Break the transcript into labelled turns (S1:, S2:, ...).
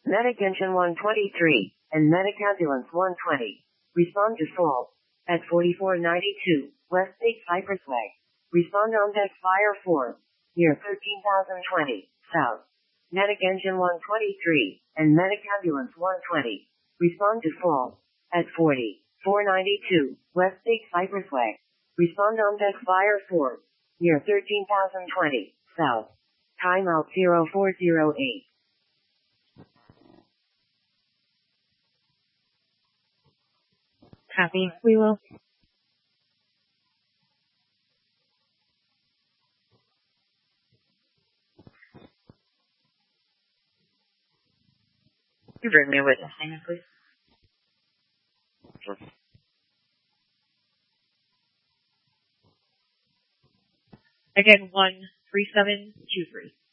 S1: Medic Engine 123 and Medic Ambulance 120. Respond to Fall at 4492 West State Cypressway. Respond on deck Fire 4 near 13,020 South. Medic Engine 123 and Medic Ambulance 120. Respond to Fall at 4492 West State Cypressway. Respond on deck Fire 4 near 13,020 South. Timeout 0408.
S2: Copy. We will. You bring me a witness statement, please.
S3: Sure.
S2: Again, 13723.